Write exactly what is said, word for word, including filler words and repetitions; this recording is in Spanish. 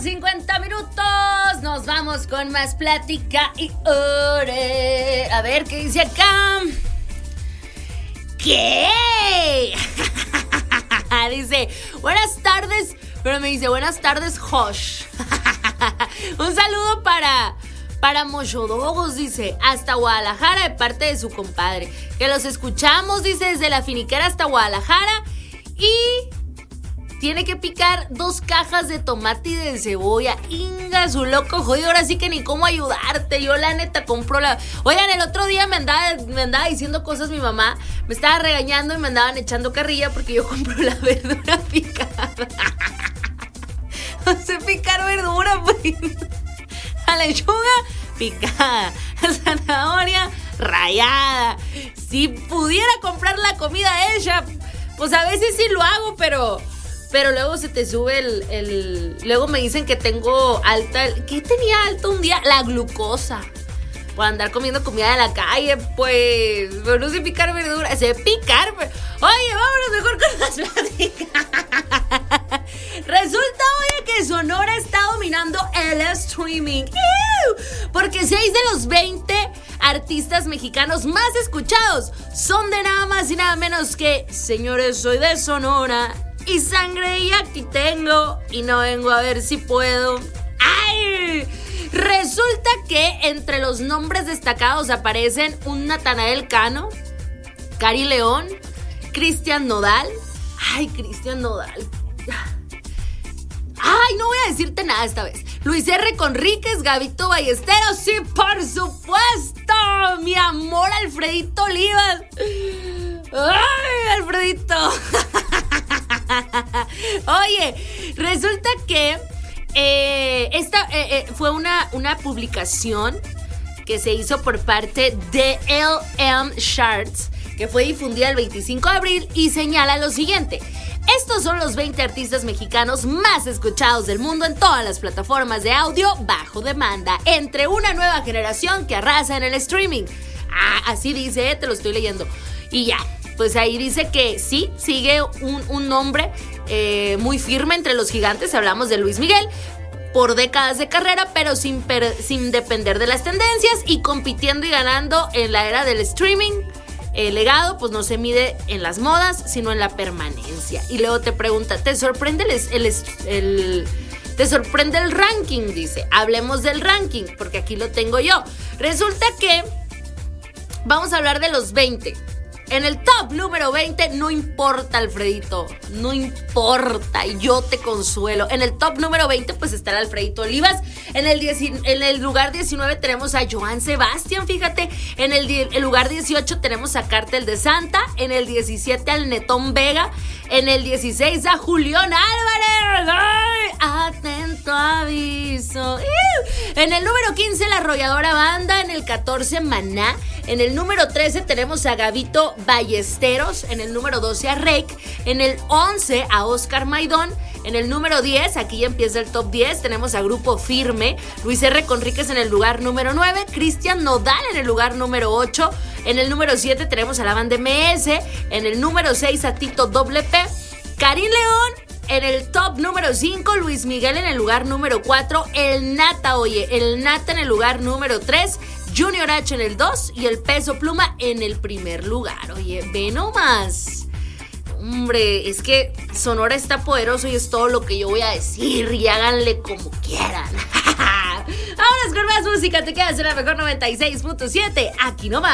con cincuenta minutos. Nos vamos con más plática y ore. A ver, ¿qué dice acá? ¿Qué? Dice, buenas tardes, pero me dice, buenas tardes, Josh. Un saludo para... Para Mochodogos, dice, hasta Guadalajara de parte de su compadre. Que los escuchamos, dice, desde la finiquera hasta Guadalajara. Y tiene que picar dos cajas de tomate y de cebolla. Inga, su loco jodido, ahora sí que ni cómo ayudarte. Yo la neta compro la... Oigan, el otro día me andaba, me andaba diciendo cosas mi mamá. Me estaba regañando y me andaban echando carrilla porque yo compro la verdura picada. No sé picar verdura, pues. La lechuga picada, la zanahoria rallada. Si pudiera comprar la comida hecha, pues a veces sí lo hago, pero pero luego se te sube el, el luego me dicen que tengo alta, ¿qué tenía alto un día? La glucosa. Por andar comiendo comida de la calle, pues, pero no sé picar verdura, sé picar, pero... Oye, vámonos mejor con las pláticas. Resulta, oye, que Sonora está dominando el streaming. ¡Ew! Porque seis de los veinte artistas mexicanos más escuchados son de nada más y nada menos que señores, soy de Sonora y sangre y aquí tengo y no vengo a ver si puedo. ¡Ay! Resulta que entre los nombres destacados aparecen un Natanael Cano, Cari León, Cristian Nodal. Ay, Cristian Nodal. Ay, no voy a decirte nada esta vez. Luis R. Conríquez, Gabito Ballesteros, sí, por supuesto. Mi amor, Alfredito Olivas. Ay, Alfredito. Oye, resulta que eh, esta eh, eh, fue una, una publicación que se hizo por parte de L M Charts, que fue difundida el veinticinco de abril y señala lo siguiente. Estos son los veinte artistas mexicanos más escuchados del mundo en todas las plataformas de audio bajo demanda, entre una nueva generación que arrasa en el streaming. Ah, así dice, te lo estoy leyendo. Y ya, pues ahí dice que sí, sigue un, un nombre eh, muy firme entre los gigantes. Hablamos de Luis Miguel, por décadas de carrera, pero sin, per, sin depender de las tendencias y compitiendo y ganando en la era del streaming. El legado pues no se mide en las modas, sino en la permanencia. Y luego te pregunta, ¿te sorprende el, el, el, ¿te sorprende el ranking? Dice, hablemos del ranking, porque aquí lo tengo yo. Resulta que vamos a hablar de los veinte. En el top número veinte, no importa, Alfredito, no importa, yo te consuelo. En el top número veinte, pues está el Alfredito Olivas. En el, diez, en el lugar diecinueve tenemos a Joan Sebastián, fíjate. En el, el lugar dieciocho tenemos a Cártel de Santa. En el diecisiete al Netón Vega. En el dieciséis a Julián Álvarez. ¡Ay! Atento aviso. En el número quince, la Arrolladora Banda. En el catorce, Maná. En el número trece tenemos a Gabito Ballesteros. En el número doce a Rake. En el once a Oscar Maidón. En el número diez, aquí ya empieza el top diez, tenemos a Grupo Firme. Luis R. Conríquez en el lugar número nueve. Cristian Nodal en el lugar número ocho. En el número siete tenemos a la banda M S. En el número seis a Tito W P. Karim León en el top número cinco. Luis Miguel en el lugar número cuatro. El Nata, oye, el Nata en el lugar número tres. Junior H en el dos y el Peso Pluma en el primer lugar. Oye, ve nomás. Hombre, es que Sonora está poderoso y es todo lo que yo voy a decir. Y háganle como quieran. Vámonos con más música. Te quedas en la mejor noventa y seis punto siete. Aquí nomás.